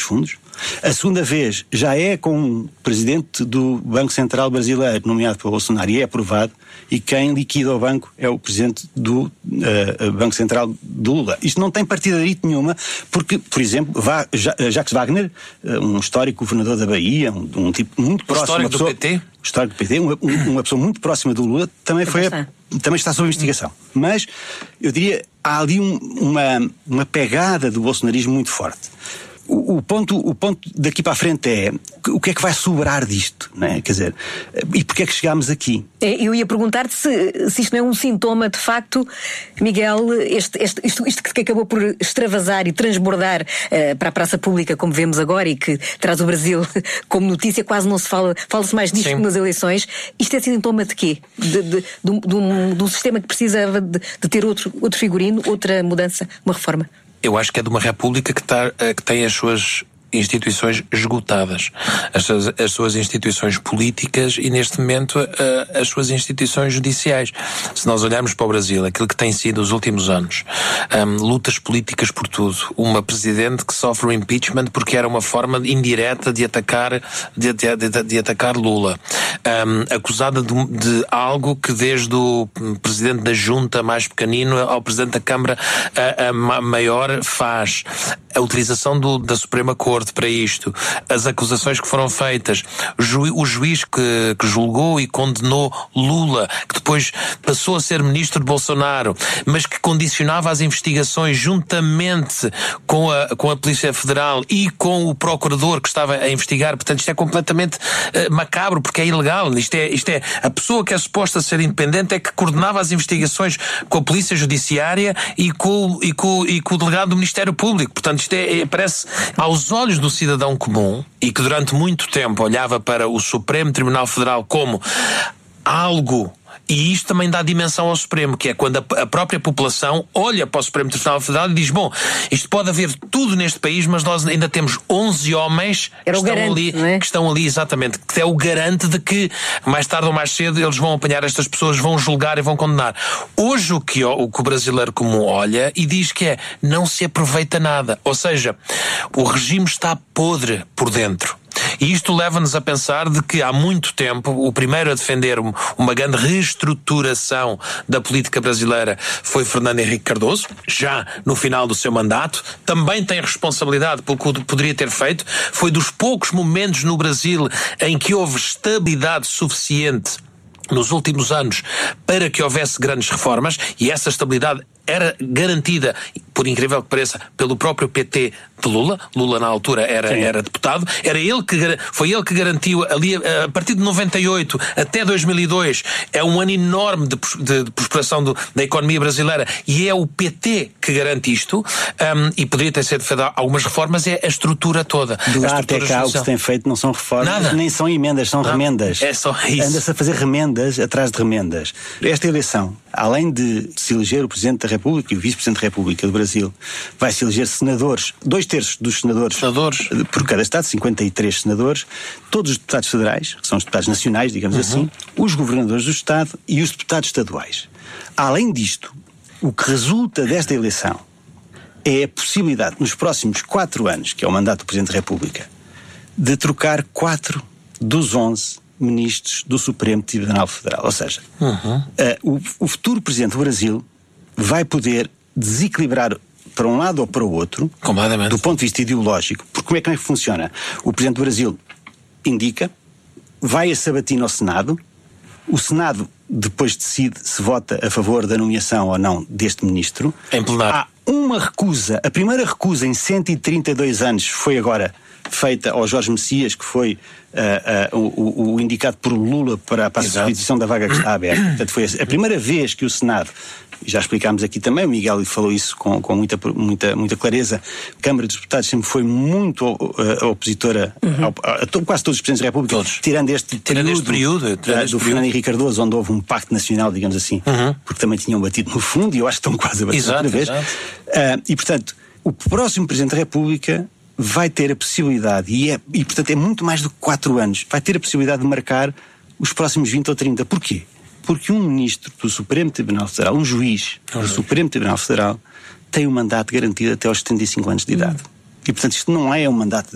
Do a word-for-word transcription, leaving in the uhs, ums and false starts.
fundos. A segunda vez já é com um presidente do Banco Central brasileiro, nomeado pelo Bolsonaro, e é aprovado, e quem liquida o banco é o presidente do uh, Banco Central do Lula. Isto não tem partidarite nenhuma, porque, por exemplo, Va- Jacques Wagner, uh, um histórico governador da Bahia, um, um tipo muito o próximo... Histórico pessoa, do P T? Histórico do P T, uma, uma pessoa muito próxima do Lula, também, foi a, também está sob investigação. Mas, eu diria, há ali um, uma, uma pegada do bolsonarismo muito forte. O, o, ponto, o ponto daqui para a frente é o que é que vai sobrar disto, não é? Quer dizer, e porquê é que chegámos aqui? Eu ia perguntar-te se, se isto não é um sintoma, de facto, Miguel, este, este, isto, isto que acabou por extravasar e transbordar uh, para a praça pública, como vemos agora, e que traz o Brasil como notícia, quase não se fala, fala-se mais disto que nas eleições. Isto é sintoma de quê? De, de, de, um, de, um, de um sistema que precisava de, de ter outro, outro figurino, outra mudança, uma reforma? Eu acho que é de uma república que, tá, que tem as suas instituições esgotadas, as suas, as suas instituições políticas e, neste momento, uh, as suas instituições judiciais. Se nós olharmos para o Brasil, aquilo que tem sido os últimos anos, um, lutas políticas por tudo, uma presidente que sofre o impeachment porque era uma forma indireta de atacar, de, de, de, de atacar Lula, um, acusada de, de algo que desde o presidente da junta mais pequenino ao presidente da Câmara a, a maior faz, a utilização do, da Suprema Corte para isto, as acusações que foram feitas, o, ju, o juiz que, que julgou e condenou Lula, que depois passou a ser ministro de Bolsonaro, mas que condicionava as investigações juntamente com a, com a Polícia Federal e com o procurador que estava a investigar. Portanto, isto é completamente uh, macabro, porque é ilegal. Isto é, isto é a pessoa que é suposta ser independente é que coordenava as investigações com a Polícia Judiciária e com, e com, e com o delegado do Ministério Público. Portanto, isto é, é, parece aos olhos do cidadão comum, e que durante muito tempo olhava para o Supremo Tribunal Federal como algo. E isto também dá dimensão ao Supremo, que é quando a, a própria população olha para o Supremo Tribunal Federal e diz, bom, isto pode haver tudo neste país, mas nós ainda temos onze homens que estão, garante, ali, é? que estão ali, exatamente, que é o garante de que mais tarde ou mais cedo eles vão apanhar estas pessoas, vão julgar e vão condenar. Hoje o que o, que o brasileiro comum olha e diz que é, não se aproveita nada. Ou seja, o regime está podre por dentro. E isto leva-nos a pensar de que há muito tempo o primeiro a defender uma grande reestruturação da política brasileira foi Fernando Henrique Cardoso, já no final do seu mandato. Também tem responsabilidade pelo que poderia ter feito. Foi dos poucos momentos no Brasil em que houve estabilidade suficiente nos últimos anos para que houvesse grandes reformas, e essa estabilidade era garantida, por incrível que pareça, pelo próprio P T de Lula. Lula na altura era, era deputado, era ele que, foi ele que garantiu ali, a partir de noventa e oito até dois mil e dois, é um ano enorme de, de, de prosperação do, da economia brasileira, e é o P T que garante isto, um, e poderia ter sido feito algumas reformas, é a estrutura toda. De lá até cá o que se tem feito não são reformas, Nada. nem são emendas, são Não, remendas. É só isso. Anda-se a fazer remendas atrás de remendas. Esta eleição, além de se eleger o Presidente da República e o Vice-Presidente da República do Brasil, vai se eleger senadores, dois terços dos senadores, senadores por cada Estado, cinquenta e três senadores, todos os deputados federais, que são os deputados nacionais, digamos uhum. assim, os governadores do Estado e os deputados estaduais. Além disto, o que resulta desta eleição é a possibilidade, nos próximos quatro anos, que é o mandato do Presidente da República, de trocar quatro dos onze ministros do Supremo Tribunal Federal. Ou seja, uhum. uh, o, o futuro Presidente do Brasil vai poder desequilibrar para um lado ou para o outro, do ponto de vista ideológico, porque como é que funciona? O Presidente do Brasil indica, vai a sabatina ao Senado, o Senado depois decide se vota a favor da nomeação ou não deste ministro. Em plenário. Há uma recusa, a primeira recusa em cento e trinta e dois anos foi agora feita ao Jorge Messias, que foi uh, uh, o, o indicado por Lula para, para a substituição da vaga que está aberta. Portanto, foi a primeira vez que o Senado, já explicámos aqui também, o Miguel falou isso com, com muita, muita, muita clareza, a Câmara dos Deputados sempre foi muito uh, opositora uhum. ao, a, a quase todos os Presidentes da República, todos. tirando este tirando período, este período tirando uh, este do período. Fernando Henrique Cardoso, onde houve um pacto nacional, digamos assim, uhum. porque também tinham batido no fundo, e eu acho que estão quase a bater exato, outra vez. Uh, e, portanto, o próximo Presidente da República vai ter a possibilidade, e, é, e portanto é muito mais do que quatro anos, vai ter a possibilidade de marcar os próximos vinte ou trinta. Porquê? Porque um ministro do Supremo Tribunal Federal, um juiz do uhum. Supremo Tribunal Federal, tem um mandato garantido até aos setenta e cinco anos de idade. Uhum. E portanto isto não é um mandato